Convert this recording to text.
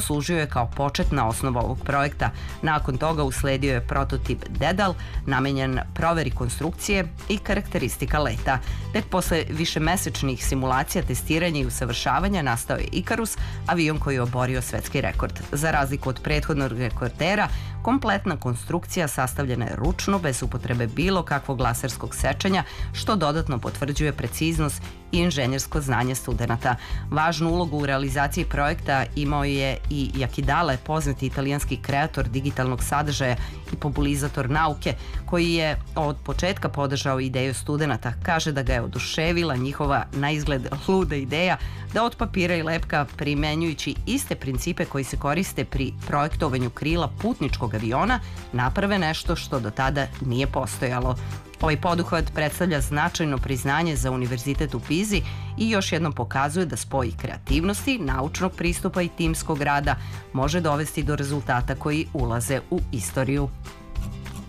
poslužio je kao početna osnova ovog projekta. Nakon toga usledio je prototip Dedal, namenjen proveri konstrukcije i karakteristika leta. Tek posle višemesečnih simulacija, testiranja i usavršavanja nastao je Ikarus, avion koji je oborio svetski rekord. Za razliku od prethodnog rekordera, kompletna konstrukcija sastavljena je ručno, bez upotrebe bilo kakvog laserskog sečenja, što dodatno potvrđuje preciznost i inženjersko znanje studenata. Važnu ulogu u realizaciji projekta imao je i Yakidale, poznati italijanski kreator digitalnog sadržaja i popularizator nauke, koji je od početka podržao ideju studenata. Kaže da ga je oduševila njihova na izgled luda ideja da od papira i lepka, primenjujući iste principe koji se koriste pri projektovanju krila putničkog aviona, naprave nešto što do tada nije postojalo. Ovaj poduhvat predstavlja značajno priznanje za Univerzitet u Pizi i još jednom pokazuje da spoj kreativnosti, naučnog pristupa i timskog rada može dovesti do rezultata koji ulaze u istoriju.